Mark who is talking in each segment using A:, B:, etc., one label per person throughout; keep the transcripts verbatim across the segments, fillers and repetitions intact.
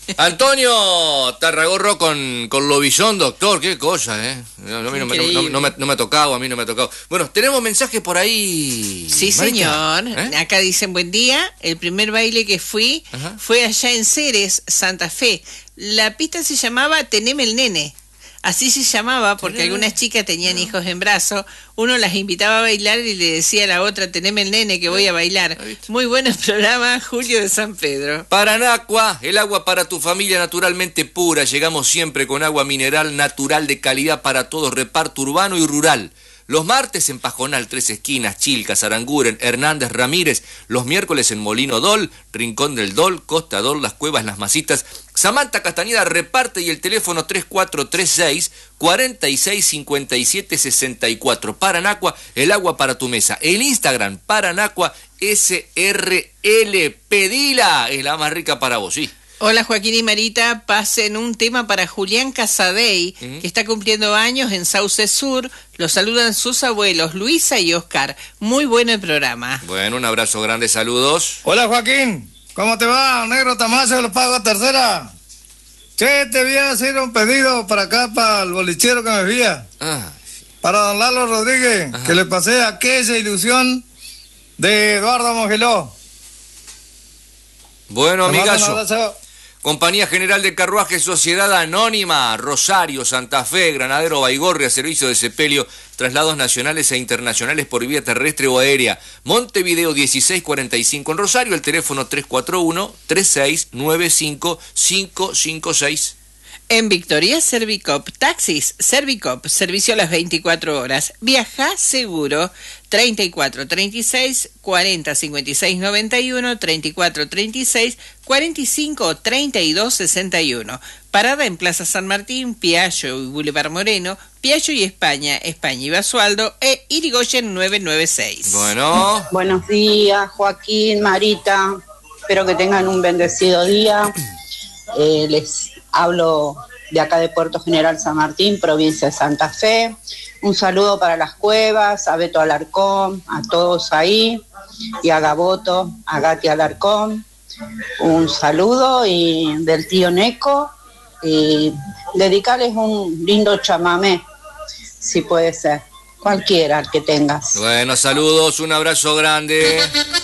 A: Antonio Tarragorro con, con Lobillón, doctor, qué cosa, ¿eh? No, no, no, no, no, me, no me ha tocado, a mí no me ha tocado. Bueno, tenemos mensajes por ahí.
B: Sí,
A: Marita,
B: señor.
A: ¿eh?
B: Acá dicen, buen día, el primer baile que fui Ajá. fue allá en Ceres, Santa Fe. La pista se llamaba Teneme el Nene. Así se llamaba porque algunas chicas tenían hijos en brazos, uno las invitaba a bailar y le decía a la otra, teneme el nene que voy a bailar. Muy buen programa, Julio de San Pedro.
A: Paranacua, el agua para tu familia naturalmente pura. Llegamos siempre con agua mineral natural de calidad para todos, reparto urbano y rural. Los martes en Pajonal, Tres Esquinas, Chilcas, Aranguren, Hernández, Ramírez. Los miércoles en Molino Dol, Rincón del Dol, Costa Dol, Las Cuevas, Las Masitas. Samantha Castañeda reparte y el teléfono tres cuatro tres seis, cuatro seis cinco siete seis cuatro. Paranacua, el agua para tu mesa. El Instagram, Paranacua S R L. Pedila, es la más rica para vos, sí.
B: Hola Joaquín y Marita, pasen un tema para Julián Casadei, uh-huh. que está cumpliendo años en Sauce Sur. Los saludan sus abuelos, Luisa y Oscar. Muy bueno el programa.
A: Bueno, un abrazo grande, saludos.
C: Hola Joaquín, ¿cómo te va? Negro Tamayo, lo pago a tercera. Che, te voy a hacer un pedido para acá, para el bolichero que me vía. Ah, sí. Para don Lalo Rodríguez, Ajá. que le pasé aquella ilusión de Eduardo Mongeló.
A: Bueno, amigazo. Compañía General de Carruaje, Sociedad Anónima, Rosario, Santa Fe, Granadero Baigorria, servicio de sepelio, traslados nacionales e internacionales por vía terrestre o aérea. Montevideo dieciséis cuarenta y cinco en Rosario, el teléfono tres cuatro uno, tres seis nueve cinco, cinco cinco seis.
B: En Victoria, Servicop, Taxis, Servicop, servicio a las veinticuatro horas. Viaja seguro, treinta y cuatro treinta y seis, cuarenta cincuenta y seis noventa y uno, treinta y cuatro treinta y seis, cuarenta y cinco treinta y dos sesenta y uno. Parada en Plaza San Martín, Piaggio y Boulevard Moreno, Piaggio y España, España y Basualdo, e Irigoyen nueve nueve seis.
A: Bueno.
D: Buenos días, Joaquín, Marita. Espero que tengan un bendecido día. Eh, les hablo de acá de Puerto General San Martín, provincia de Santa Fe. Un saludo para Las Cuevas, a Beto Alarcón, a todos ahí, y a Gaboto, a Gati Alarcón. Un saludo y del tío Neco, y dedicarles un lindo chamamé, si puede ser, cualquiera el que tengas.
A: Bueno, saludos, un abrazo grande.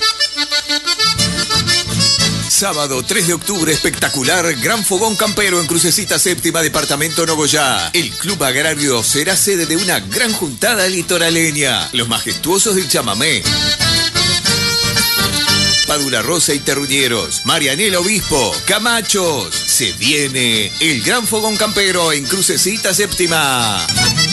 E: Sábado tres de octubre, espectacular, gran fogón campero en Crucecita Séptima, departamento Nogoyá. El Club Agrario será sede de una gran juntada litoraleña. Los majestuosos del chamamé. Padula Rosa y Terruñeros, Marianela Obispo, Camachos. Se viene el gran fogón campero en Crucecita Séptima.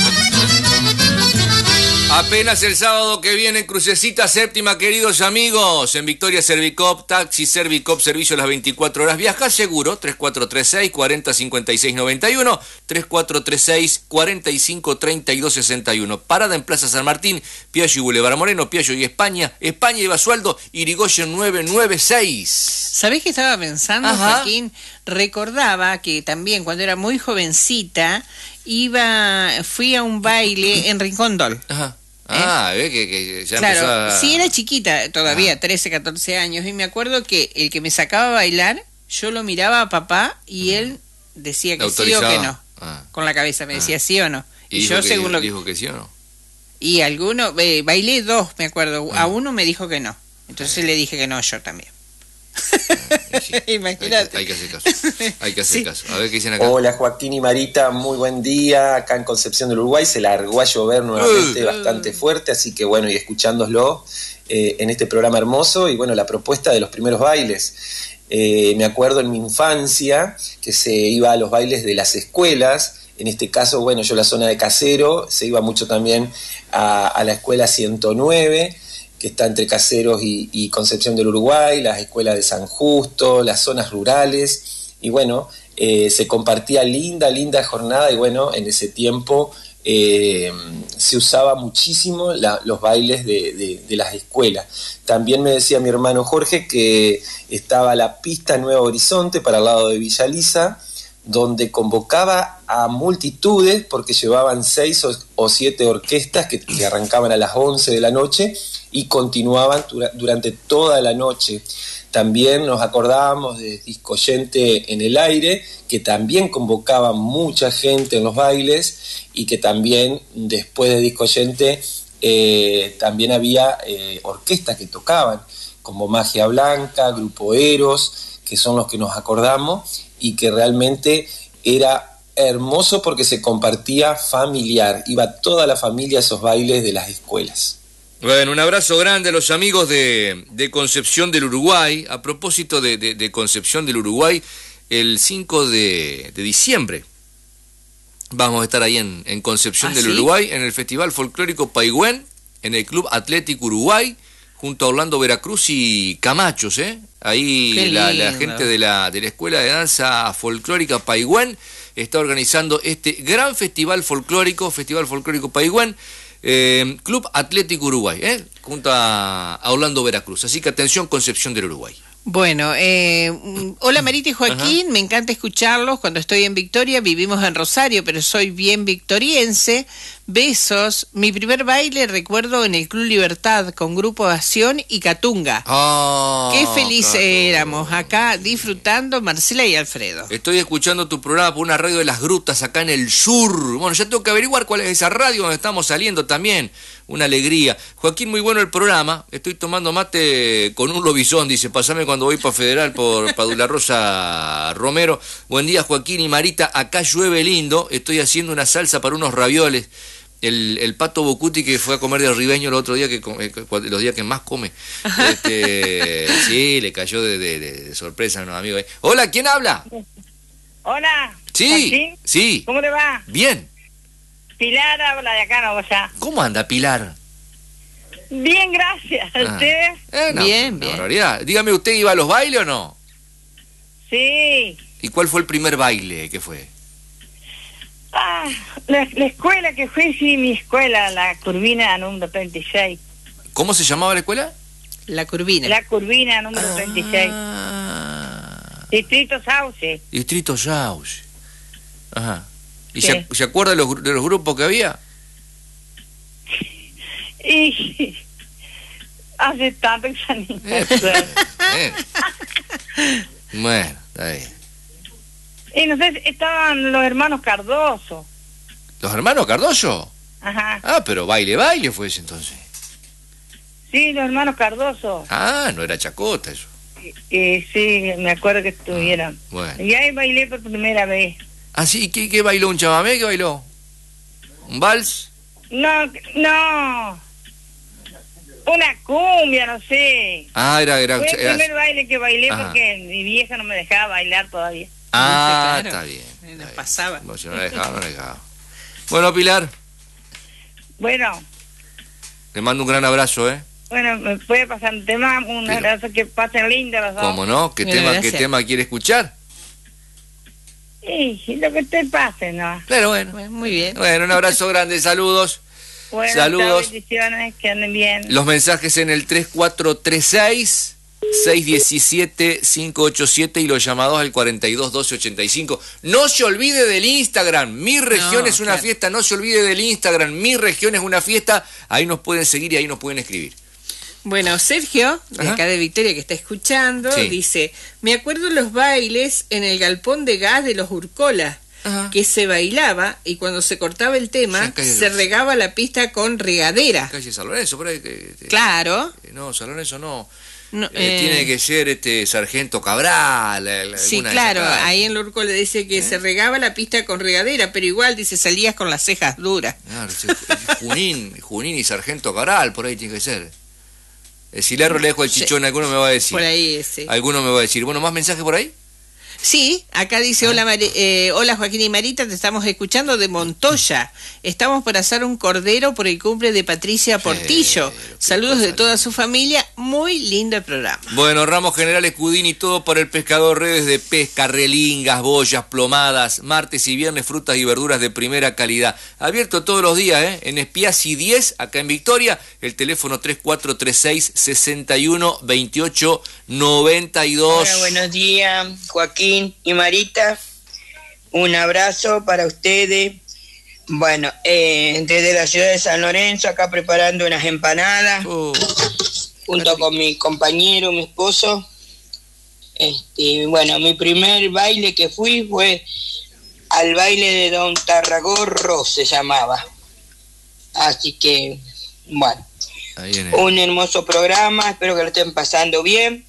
A: Apenas el sábado que viene en Crucecita Séptima, queridos amigos, en Victoria Servicop, Taxi Servicop, servicio a las veinticuatro horas. Viaja seguro, tres cuatro tres seis, cuarenta cincuenta y seis noventa y uno, tres cuatro tres seis, cuarenta y cinco treinta y dos sesenta y uno. Parada en Plaza San Martín, Piaggio y Boulevard Moreno, Piaggio y España, España y Basualdo, Irigoyen nueve nueve seis.
B: ¿Sabés qué estaba pensando, Ajá. Joaquín? Recordaba que también cuando era muy jovencita, iba, fui a un baile en Rincón Dol.
A: Ajá. Ah, ¿eh? ve que, que ya
B: claro,
A: empezó a...
B: sí, era chiquita todavía,
A: ah.
B: trece, catorce años, y me acuerdo que el que me sacaba a bailar, yo lo miraba a papá y él decía que sí o que no. Ah. Con la cabeza me decía ah. sí o no.
A: Y,
B: y yo
A: que,
B: según lo
A: dijo que sí o no.
B: Y alguno, eh, bailé dos, me acuerdo, ah. a uno me dijo que no. Entonces ah. le dije que no, yo también.
A: Sí, imagínate. Hay que, hay que hacer caso. Hay que hacer sí. caso. A ver qué dicen acá.
F: Hola Joaquín y Marita, muy buen día. Acá en Concepción del Uruguay se largó a llover nuevamente uh, bastante fuerte, así que bueno, y escuchándoslo eh, en este programa hermoso, y bueno, la propuesta de los primeros bailes. Eh, me acuerdo en mi infancia que se iba a los bailes de las escuelas. En este caso, bueno, yo la zona de Casero, se iba mucho también a, a la escuela ciento nueve, que está entre Caseros y, y Concepción del Uruguay, las escuelas de San Justo, las zonas rurales, y bueno, eh, se compartía linda, linda jornada, y bueno, en ese tiempo eh, se usaba muchísimo la, los bailes de, de, de las escuelas. También me decía mi hermano Jorge que estaba la pista Nuevo Horizonte para el lado de Villa Lisa, donde convocaba a multitudes, porque llevaban seis o, o siete orquestas que, que arrancaban a las once de la noche y continuaban dura, durante toda la noche. También nos acordábamos de Discoyente en el Aire, que también convocaba mucha gente en los bailes y que también después de Discoyente eh, también había eh, orquestas que tocaban, como Magia Blanca, Grupo Eros, que son los que nos acordamos y que realmente era hermoso porque se compartía familiar, iba toda la familia a esos bailes de las escuelas.
A: Bueno, un abrazo grande a los amigos de, de Concepción del Uruguay. A propósito de, de, de Concepción del Uruguay, el cinco de, de diciembre vamos a estar ahí en, en Concepción ¿Ah, del sí? Uruguay, en el Festival Folclórico Paigüén, en el Club Atlético Uruguay, junto a Orlando Veracruz y Camachos, ¿eh? Ahí la, la gente de la, de la Escuela de Danza Folclórica Paigüén está organizando este gran festival folclórico, Festival Folclórico Paigüén, eh, Club Atlético Uruguay, ¿eh? Junto a, a Orlando Veracruz. Así que atención, Concepción del Uruguay.
B: Bueno, eh, hola Marita y Joaquín, Ajá. me encanta escucharlos cuando estoy en Victoria, vivimos en Rosario, pero soy bien victoriense, besos, mi primer baile recuerdo en el Club Libertad con Grupo Acción y Catunga.
A: Oh,
B: Qué felices
A: Catunga.
B: éramos acá disfrutando, Marcela y Alfredo.
A: Estoy escuchando tu programa por una radio de las Grutas acá en el sur, bueno, ya tengo que averiguar cuál es esa radio donde estamos saliendo también. Una alegría. Joaquín, muy bueno el programa. Estoy tomando mate con un lobizón, dice, pasame cuando voy para Federal por Padula Rosa Romero. Buen día, Joaquín y Marita. Acá llueve lindo. Estoy haciendo una salsa para unos ravioles. El, el Pato Bocuti que fue a comer de Ribeño el otro día, que los días que más come. Este, sí, le cayó de, de, de sorpresa a unos amigos. Hola, ¿quién habla?
G: Hola.
A: Sí,
G: ¿Joaquín?
A: sí.
G: ¿Cómo te va?
A: Bien.
G: Pilar habla de acá, ¿no? Ya.
A: ¿Cómo anda, Pilar?
G: Bien, gracias. ¿A
A: ah.
G: ustedes?
A: Eh, no,
B: bien,
A: no,
B: bien.
A: Realidad. Dígame, ¿usted iba a los bailes o no?
G: Sí.
A: ¿Y cuál fue el primer baile que fue?
G: Ah, la, la escuela que fui, sí, mi escuela, la Curvina número treinta y seis.
A: ¿Cómo se llamaba la escuela?
B: La Curvina.
G: La Curvina número
A: ah.
G: treinta y seis. Distrito Sauce.
A: Distrito Sauce. Ajá. ¿Y
G: sí.
A: se, se acuerda de los, de los grupos que había?
G: Y hace tanto que ya ni me
A: Eh,
G: acuerdo.
A: eh. Bueno, está bien.
G: Y no sé, estaban los hermanos Cardoso.
A: ¿Los hermanos Cardoso?
G: Ajá.
A: Ah, pero baile, baile fue ese entonces.
G: Sí, los hermanos Cardoso.
A: Ah, no era chacota eso.
G: Y, y sí, me acuerdo que estuvieron.
A: Ah, bueno.
G: Y ahí bailé por primera vez.
A: Ah, sí, ¿qué, qué bailó? ¿Un chamamé? ¿Qué bailó? ¿Un vals?
G: No, no. Una cumbia, no sé.
A: Ah, era... era,
G: Fue el
A: era...
G: primer baile que bailé
A: Ajá.
G: porque mi vieja no me dejaba bailar todavía.
A: Ah,
B: claro.
A: está bien.
B: Nos
A: Está bien.
B: pasaba.
A: No, si no la dejaba, no la dejaba. Bueno, Pilar,
G: Bueno,
A: te mando un gran abrazo, ¿eh?
G: bueno, me puede pasar un tema, un
A: Pero-
G: abrazo, que pasen lindo los dos.
A: ¿Cómo no? ¿Qué,
B: Bueno,
A: tema, ¿Qué
B: gracias.
A: tema quiere escuchar?
G: Sí, lo que te pase, ¿no?
A: Claro, bueno.
B: Bueno, muy bien.
A: Bueno, un abrazo grande, saludos.
G: Bueno,
A: Saludos.
G: chao, bendiciones, que anden bien.
A: Los mensajes en el tres cuatro tres seis, seis uno siete, cinco ocho siete y los llamados al cuarenta y dos doce ochenta y cinco. No se olvide del Instagram. Mi región
B: No,
A: es una
B: claro.
A: fiesta. No se olvide del Instagram. Mi región es una fiesta. Ahí nos pueden seguir y ahí nos pueden escribir.
B: Bueno, Sergio, de
A: Ajá.
B: acá de Victoria, que está escuchando,
A: Sí.
B: dice, me acuerdo los bailes en el galpón de gas de los Urcola,
A: Ajá.
B: que se bailaba y cuando se cortaba el tema,
A: Sí, calle de
B: se
A: los-
B: regaba la pista con regadera.
A: Calle San Lorenzo, por ahí. que- que-
B: Claro.
A: No, San Lorenzo no.
B: No,
A: Eh,
B: eh,
A: tiene que ser este Sargento Cabral. el-
B: Sí,
A: alguna de
B: claro,
A: esas calles.
B: ahí en el Urcola dice que se regaba la pista con regadera, pero igual dice salías con las cejas duras.
A: Claro, ese- Junín, Junín y Sargento Cabral, por ahí tiene que ser. El Cilarro le dejo el
B: Sí.
A: chichón, alguno me va a decir.
B: Por ahí ese.
A: Alguno me va a decir. Bueno, ¿más mensajes por ahí?
B: Sí, acá dice, hola, Mari- eh, hola Joaquín y Marita, te estamos escuchando de Montoya. Estamos por hacer un cordero por el cumple de Patricia Portillo.
A: Pero, qué
B: Saludos de
A: cosa
B: toda
A: linda.
B: su familia. Muy lindo el programa.
A: Bueno, Ramos General Escudín y todo por el pescador, redes de pesca, relingas, boyas, plomadas, martes y viernes frutas y verduras de primera calidad. Abierto todos los días, ¿eh? En Espiasi diez, acá en Victoria, el teléfono tres cuatro tres seis, sesenta y uno veintiocho noventa y dos.
H: Hola, buenos días, Joaquín y Marita. Un abrazo para ustedes. Bueno, eh, desde la ciudad de San Lorenzo, acá preparando unas empanadas,
A: Oh,
H: junto con mi compañero, mi esposo. Este, bueno, mi primer baile que fui fue al baile de Don Tarragorro, se llamaba. Así que, bueno, un hermoso programa, espero que lo estén pasando bien.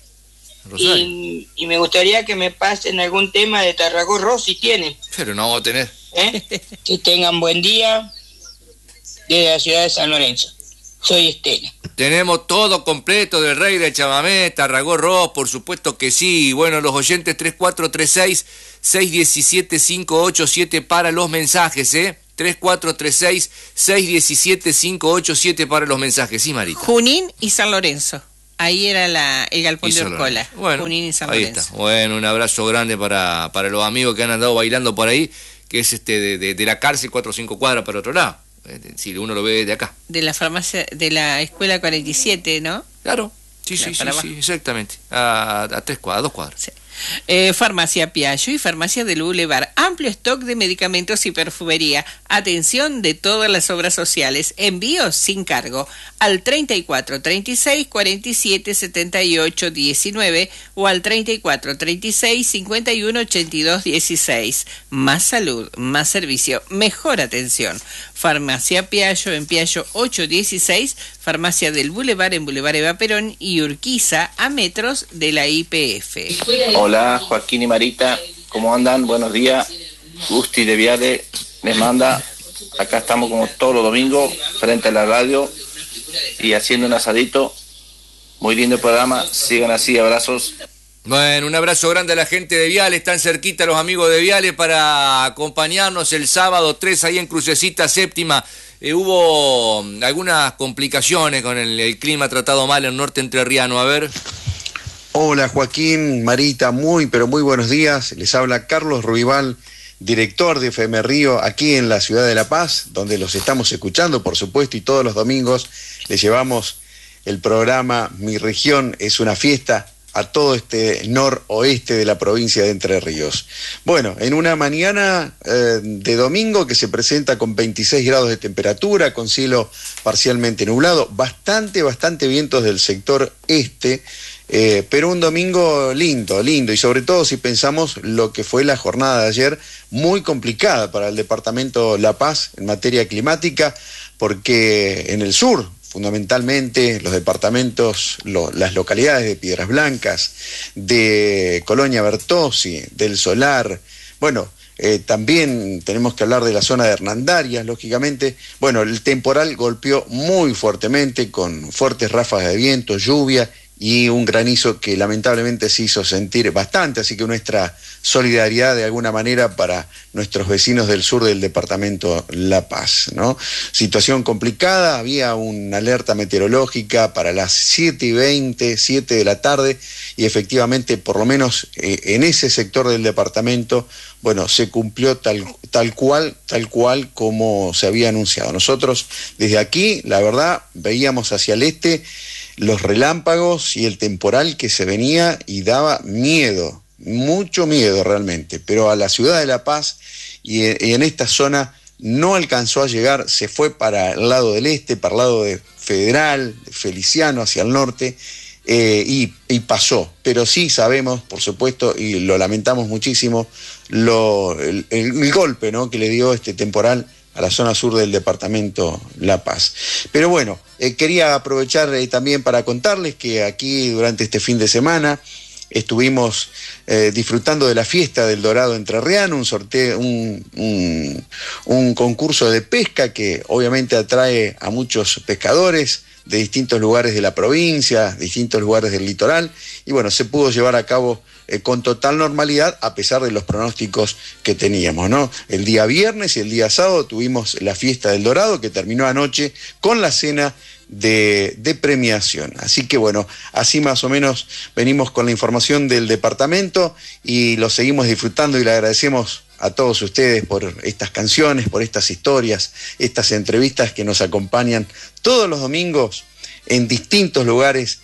H: Y, y me gustaría que me pasen algún tema de Tarragorro si tienen.
A: Pero no vamos a tener.
H: ¿Eh? Que tengan buen día desde la ciudad de San Lorenzo. Soy Estela.
A: Tenemos todo completo del Rey del Chamamé, Tarragorro, por supuesto que sí. Bueno, los oyentes tres cuatro tres seis, seis uno siete, cinco ocho siete para los mensajes, ¿eh? tres cuatro tres seis, seis uno siete, cinco ocho siete para los mensajes. Sí, Marita.
B: Junín y San Lorenzo. Ahí era la, el galpón de Orcola.
A: Bueno,
B: Junín y San
A: ahí
B: Lorenzo.
A: Está. Bueno, un abrazo grande para, para los amigos que han andado bailando por ahí, que es este de, de, de la cárcel cuatro o cinco cuadras para otro lado. Si uno lo ve de acá.
B: De la farmacia, de la escuela cuarenta y siete, ¿no?
A: Claro, sí, sí, sí, sí, exactamente. A, a tres cuadras, a dos cuadras.
B: Sí. Eh, farmacia Piaggio y Farmacia del Boulevard. Amplio stock de medicamentos y perfumería. Atención de todas las obras sociales. Envíos sin cargo al treinta y cuatro, treinta y seis, cuarenta y siete, setenta y ocho, diecinueve o al treinta y cuatro, treinta y seis, cincuenta y uno, ochenta y dos, dieciséis. Más salud, más servicio, mejor atención. Farmacia Piaggio en Piaggio ocho dieciséis, Farmacia del Boulevard en Boulevard Eva Perón y Urquiza a metros de la I P F.
I: Hola Joaquín y Marita, ¿cómo andan? Buenos días. Gusti de Viale les manda. Acá estamos como todos los domingos frente a la radio y haciendo un asadito. Muy lindo el programa, sigan así, abrazos.
A: Bueno, un abrazo grande a la gente de Viale, están cerquita los amigos de Viale para acompañarnos el sábado tres ahí en Crucecita Séptima. Eh, hubo algunas complicaciones con el, el clima tratado mal en norte entrerriano, a ver.
J: Hola Joaquín, Marita, muy pero muy buenos días. Les habla Carlos Ruibal, director de F M Río, aquí en la ciudad de La Paz, donde los estamos escuchando, por supuesto, y todos los domingos les llevamos el programa Mi Región es una Fiesta a todo este noroeste de la provincia de Entre Ríos. Bueno, en una mañana eh, de domingo que se presenta con veintiséis grados de temperatura, con cielo parcialmente nublado, bastante, bastante vientos del sector este, eh, pero un domingo lindo, lindo, y sobre todo si pensamos lo que fue la jornada de ayer, muy complicada para el departamento La Paz en materia climática, porque en el sur, fundamentalmente los departamentos, lo, las localidades de Piedras Blancas, de Colonia Bertozzi, del Solar, bueno, eh, también tenemos que hablar de la zona de Hernandarias, lógicamente. Bueno, el temporal golpeó muy fuertemente con fuertes ráfagas de viento, lluvia y un granizo que lamentablemente se hizo sentir bastante, así que nuestra solidaridad de alguna manera para nuestros vecinos del sur del departamento La Paz, ¿no? Situación complicada, había una alerta meteorológica para las siete y veinte, siete de la tarde, y efectivamente, por lo menos eh, en ese sector del departamento, bueno, se cumplió tal, tal cual, tal cual como se había anunciado. Nosotros desde aquí, la verdad, veíamos hacia el este los relámpagos y el temporal que se venía y daba miedo, mucho miedo realmente, pero a la ciudad de La Paz y en esta zona no alcanzó a llegar, se fue para el lado del este, para el lado de Federal, de Feliciano, hacia el norte, eh, y, y pasó, pero sí sabemos, por supuesto, y lo lamentamos muchísimo, lo, el, el golpe, ¿no?, que le dio este temporal a la zona sur del departamento La Paz. Pero bueno, eh, quería aprovechar eh, también para contarles que aquí durante este fin de semana estuvimos eh, disfrutando de la fiesta del Dorado Entrerriano, un sorteo, un, un, un concurso de pesca que obviamente atrae a muchos pescadores de distintos lugares de la provincia, distintos lugares del litoral, y bueno, se pudo llevar a cabo eh, con total normalidad a pesar de los pronósticos que teníamos, ¿no? El día viernes y el día sábado tuvimos la fiesta del Dorado que terminó anoche con la cena de, de premiación. Así que bueno, así más o menos venimos con la información del departamento y lo seguimos disfrutando y le agradecemos a todos ustedes por estas canciones, por estas historias, estas entrevistas que nos acompañan todos los domingos en distintos lugares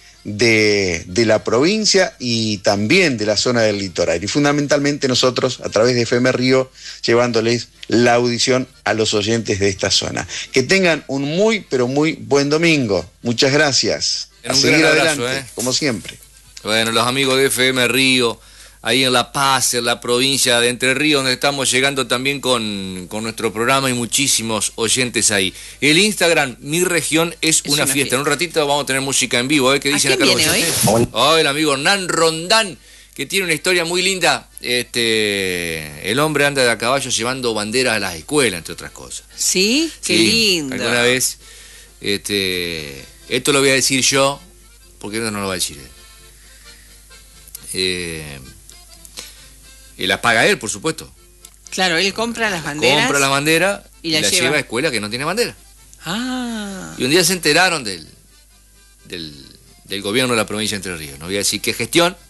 J: de, de la provincia y también de la zona del litoral. Y fundamentalmente nosotros, a través de F M Río, llevándoles la audición a los oyentes de esta zona. Que tengan un muy, pero muy buen domingo. Muchas gracias.
A: En
J: a
A: un
J: seguir
A: gran abrazo,
J: adelante,
A: ¿eh?
J: como siempre.
A: Bueno, los amigos de F M Río, ahí en La Paz, en la provincia de Entre Ríos, donde estamos llegando también con, con nuestro programa y muchísimos oyentes ahí. El Instagram, Mi Región es, es una, una fiesta. fiesta. En un ratito vamos a tener música en vivo, ¿eh? ¿Qué dicen acá los oyentes? Hoy? Oh, el amigo Hernán Rondán, que tiene una historia muy linda. Este, el hombre anda de a caballo llevando banderas a las escuelas, entre otras cosas.
B: ¿Sí? Qué sí, lindo.
A: Alguna vez, este, esto lo voy a decir yo, porque no lo va a decir él. Eh, y las paga él, por supuesto.
B: Claro, él compra las banderas.
A: Compra la bandera y la, y la lleva. lleva a escuela que no tiene bandera.
B: Ah.
A: Y un día se enteraron del, del, del gobierno de la provincia de Entre Ríos. No voy a decir qué gestión,